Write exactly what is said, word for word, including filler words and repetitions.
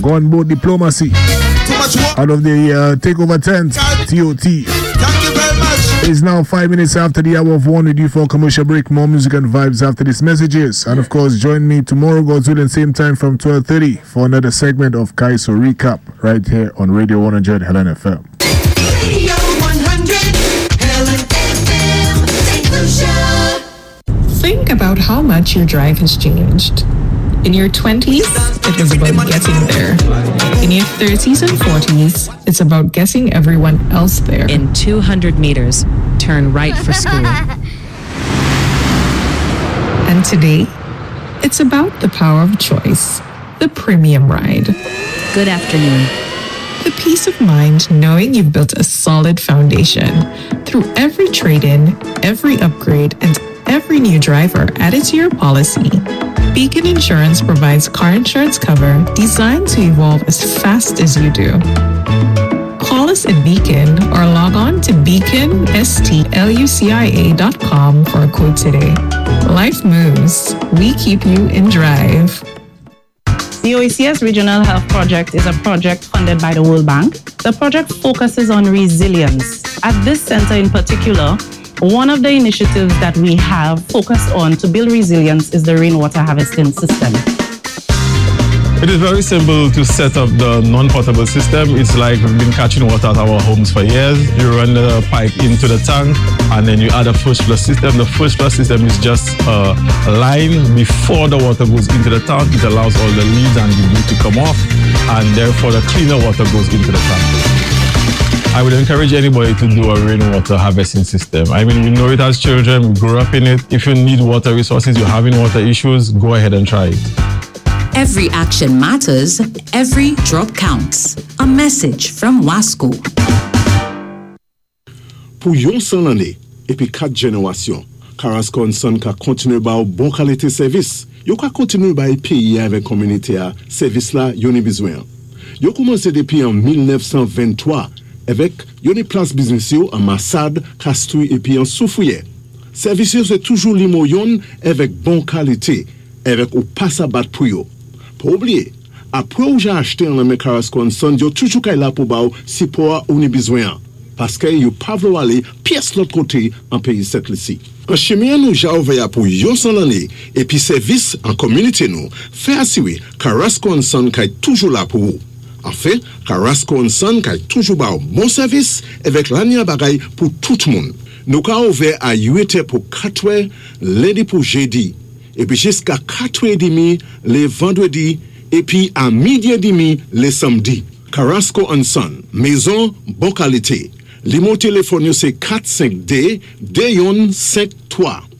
Gone boat diplomacy. Out of the uh, takeover tent, T O T. Thank you very much. It's now five minutes after the hour of one with you for a commercial break. More music and vibes after these messages. And of course, join me tomorrow, God's willing, same time from twelve thirty for another segment of Kaiso Recap right here on Radio one hundred Helen F M. Radio one hundred Helen F M. Think about how much your drive has changed. In your twenties, it was about getting there. In your thirties and forties, it's about getting everyone else there. In two hundred meters, turn right for school. And today, it's about the power of choice, the premium ride. Good afternoon. The peace of mind knowing you've built a solid foundation through every trade-in, every upgrade, and every new driver added to your policy. Beacon Insurance provides car insurance cover designed to evolve as fast as you do. Call us at Beacon or log on to beacon stlucia dot com for a quote today. Life moves. We keep you in drive. The O E C S Regional Health Project is a project funded by the World Bank. The project focuses on resilience. At this center in particular, one of the initiatives that we have focused on to build resilience is the rainwater harvesting system. It is very simple to set up the non-potable system. It's like we've been catching water at our homes for years. You run the pipe into the tank and then you add a first flush system. The first flush system is just a line before the water goes into the tank. It allows all the leaves and debris to come off, and therefore the cleaner water goes into the tank. I would encourage anybody to do a rainwater harvesting system. I mean, we know it as children, we grew up in it. If you need water resources, you're having water issues, go ahead and try it. Every action matters, every drop counts. A message from Wasco. Pour yon san l'année, et puis quatre générations, Carrasco and Son ka continue ba bon qualité service. Yo ka continue ba pays avec communauté a service là yon ni besoin. Yo commencé depuis en dix-neuf cent vingt-trois avec yon place business yo en Massad, Castouille et puis en Soufouye. Service yo c'est toujours limoyon avec bon qualité, avec ou pas à battre pour yo. Pour oublier, après ou j'ai acheté un lame Carrasco and Son, yo toujours kay là pour ba si pour ou ni besoin. Parce que yo pas vouloir aller pièce l'autre côté en pays cette ici. En chemin nous j'ai ouvert pour yon san l'année et puis service en communauté nous fait assurer Carrasco and Son kay toujours là pour vous. En fait, Carrasco and Son kay toujours ba bon service avec l'année bagay pour tout le monde. Nous ka ouvert à huit heures pour quatre heures lundi pour jeudi et puis jusqu'à quatre heures trente les vendredis et puis à midi et demi les samedis. Carrasco and Son, maison bonne qualité. Le mot téléphone c'est quatre cinq deux deux un cinq trois.